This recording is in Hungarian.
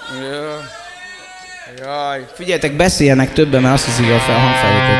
Jaj. Figyeljetek, beszéljenek többen, mert azt hiszik a hangfelvétel